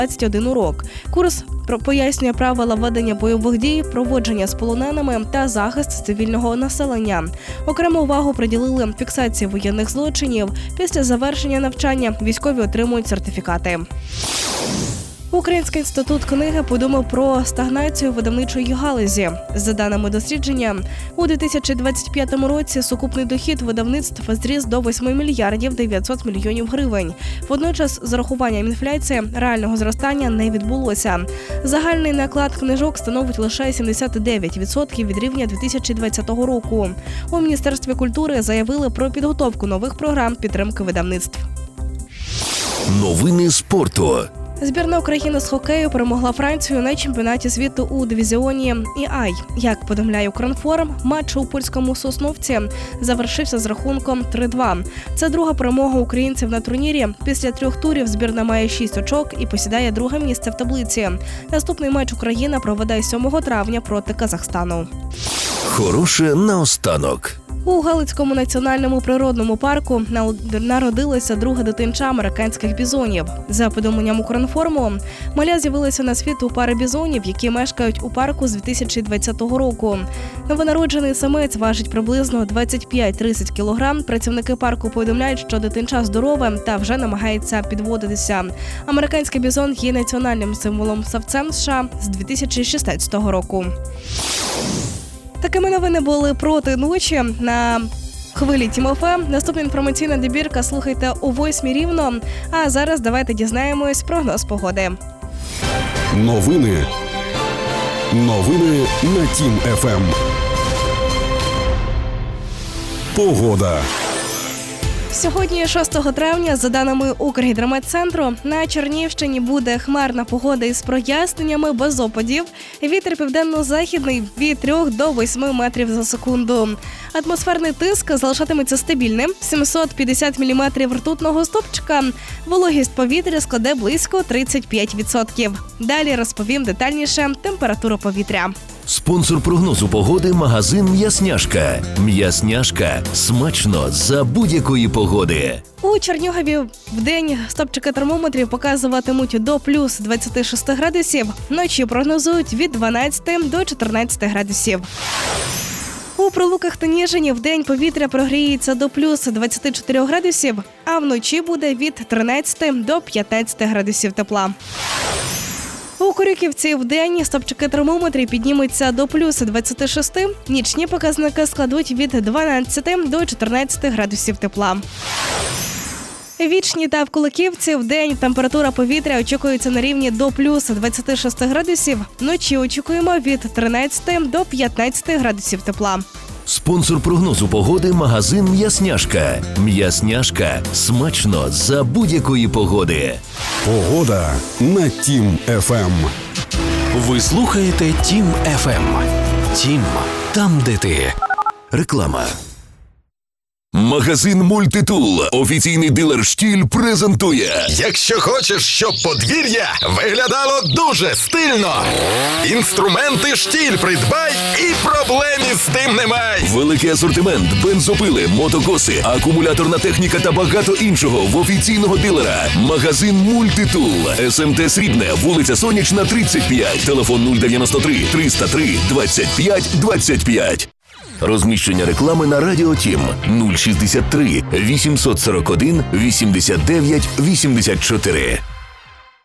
21 урок. Курс пояснює правила ведення бойових дій, проводження з полоненими та захист цивільного населення. Окрему увагу приділили фіксації воєнних злочинів. Після завершення навчання військові отримують сертифікати. Український інститут книги подумав про стагнацію видавничої галузі. За даними дослідження, у 2025 році сукупний дохід видавництв зріс до 8 мільярдів 900 мільйонів гривень. Водночас, з урахуванням інфляції, реального зростання не відбулося. Загальний наклад книжок становить лише 79% від рівня 2020 року. У Міністерстві культури заявили про підготовку нових програм підтримки видавництв. Новини спорту. Збірна України з хокею перемогла Францію на чемпіонаті світу у дивізіоні ІАЙ. Як повідомляє Укрінформ, матч у польському Сосновці завершився з рахунком 3-2. Це друга перемога українців на турнірі. Після 3 турів збірна має 6 очок і посідає друге місце в таблиці. Наступний матч Україна проведе 7 травня проти Казахстану. Хороше наостанок. У Галицькому національному природному парку народилося друге дитинча американських бізонів. За повідомленням Укрінформу, маля з'явилися на світ у пари бізонів, які мешкають у парку з 2020 року. Новонароджений самець важить приблизно 25-30 кг. Працівники парку повідомляють, що дитинча здорове та вже намагається підводитися. Американський бізон є національним символом савцем США з 2016 року. Такими новини були проти ночі на хвилі Тім-ФМ. Наступна інформаційна добірка слухайте о 8 рівно. А зараз давайте дізнаємось прогноз погоди. Новини на Тім-ФМ. Погода. Сьогодні, 6 травня, за даними Укргідрометцентру, на Чернігівщині буде хмарна погода із проясненнями, без опадів. Вітер південно-західний від 3 до 8 метрів за секунду. Атмосферний тиск залишатиметься стабільним – 750 міліметрів ртутного стовпчика. Вологість повітря складе близько 35%. Далі розповім детальніше температуру повітря. Спонсор прогнозу погоди – магазин «М'ясняшка». «М'ясняшка» – смачно за будь-якої погоди. У Чернігові вдень стопчики термометрів показуватимуть до плюс 26 градусів. Вночі прогнозують від 12 до 14 градусів. У Прилуках та Ніжині вдень повітря прогріється до плюс 24 градусів, а вночі буде від 13 до 15 градусів тепла. У Корюківці вдень стопчики термометрів піднімуться до плюс 26, нічні показники складуть від 12 до 14 градусів тепла. Вічні та в Куликівці вдень температура повітря очікується на рівні до плюс 26 градусів, вночі очікуємо від 13 до 15 градусів тепла. Спонсор прогнозу погоди – магазин «М'ясняшка». «М'ясняшка» – смачно за будь-якої погоди. Погода на Тім-ФМ. Ви слухаєте Тім-ФМ. Тім – там, де ти. Реклама. Магазин «Мультитул», офіційний дилер «Штіль» презентує. Якщо хочеш, щоб подвір'я виглядало дуже стильно, інструменти «Штіль» придбай і проблем із тим немає. Великий асортимент, бензопили, мотокоси, акумуляторна техніка та багато іншого в офіційного дилера. Магазин «Мультитул». СМТ Срібне, вулиця Сонячна, 35. Телефон 093 303 25 25. Розміщення реклами на Радіо Тім 063 841 89 84.